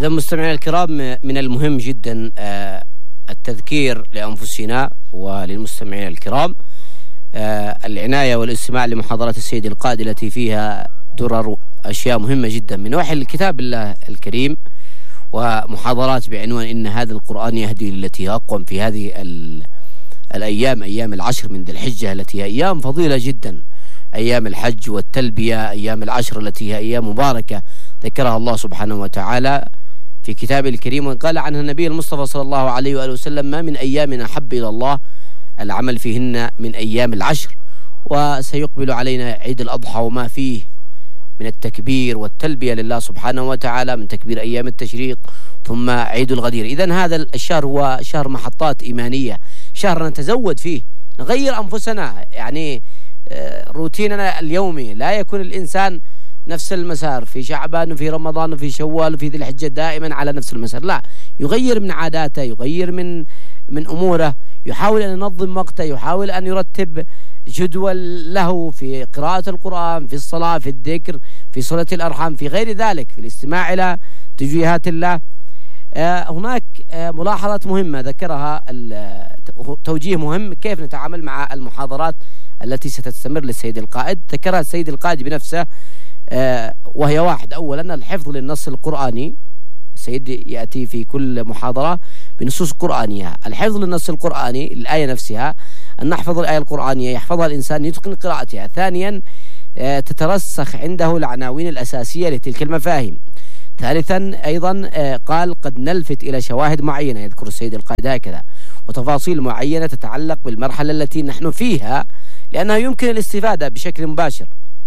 إذا مستمعينا الكرام، من المهم جدا التذكير لأنفسنا وللمستمعين الكرام العناية والاستماع لمحاضرات السيد القائد التي فيها درر أشياء مهمة جدا من وحي الكتاب الله الكريم، ومحاضرات بعنوان إن هذا القرآن يهدي للتي هي أقوم في هذه الأيام، أيام العشر من ذي الحجة التي هي أيام فضيلة جدا، أيام الحج والتلبية، أيام العشر التي هي أيام مباركة ذكرها الله سبحانه وتعالى في كتابه الكريم، وقال عنها النبي المصطفى صلى الله عليه وآله وسلم: ما من أيام أحب إلى الله العمل فيهن من أيام العشر. وسيقبل علينا عيد الأضحى وما فيه من التكبير والتلبية لله سبحانه وتعالى، من تكبير أيام التشريق ثم عيد الغدير. إذن هذا الشهر هو شهر محطات إيمانية، شهر نتزود فيه، نغير أنفسنا، يعني روتيننا اليومي، لا يكون الإنسان نفس المسار في شعبان وفي رمضان وفي شوال وفي ذي الحجة دائما على نفس المسار، لا، يغير من عاداته، يغير من أموره، يحاول أن ينظم وقته، يحاول أن يرتب جدول له في قراءة القرآن، في الصلاة، في الذكر، في صلة الأرحام، في غير ذلك، في الاستماع إلى توجيهات الله. هناك ملاحظات مهمة ذكرها، توجيه مهم كيف نتعامل مع المحاضرات التي ستستمر للسيد القائد. ذكرها السيد القائد بنفسه، وهي واحد: أولا الحفظ للنص القرآني. السيد يأتي في كل محاضرة بنصوص قرآنية. الحفظ للنص القرآني، الآية نفسها، أن نحفظ الآية القرآنية يحفظها الإنسان يتقن قراءتها. ثانيا تترسخ عنده العناوين الأساسية لتلك المفاهيم. ثالثا أيضا قال: قد نلفت إلى شواهد معينة، يذكر السيد القائد هكذا، وتفاصيل معينة تتعلق بالمرحلة التي نحن فيها لأنها يمكن الاستفادة بشكل مباشر.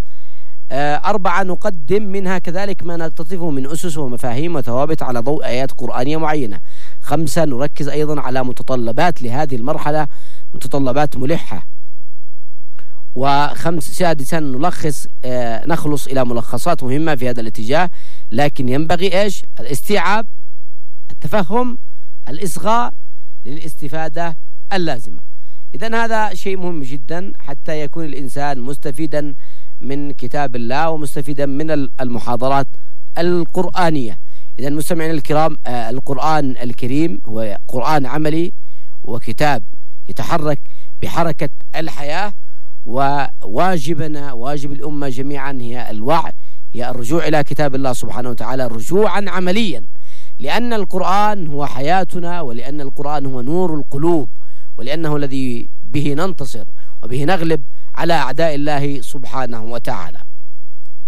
أربعة نقدم منها كذلك ما نقتطفه من أسس ومفاهيم وثوابت على ضوء آيات قرآنية معينة. خمسة نركز أيضا على متطلبات لهذه المرحلة، متطلبات ملحة. سادسا نخلص إلى ملخصات مهمة في هذا الاتجاه، لكن ينبغي الاستيعاب، التفهم، الإصغاء للاستفادة اللازمة. إذن هذا شيء مهم جدا حتى يكون الإنسان مستفيدا من كتاب الله ومستفيدا من المحاضرات القرآنية. إذن مستمعين الكرام، القرآن الكريم هو قرآن عملي وكتاب يتحرك بحركة الحياة، وواجبنا، واجب الأمة جميعا، هي الوعي، هي الرجوع إلى كتاب الله سبحانه وتعالى رجوعا عمليا، لأن القرآن هو حياتنا، ولأن القرآن هو نور القلوب، ولأنه الذي به ننتصر وبه نغلب على أعداء الله سبحانه وتعالى.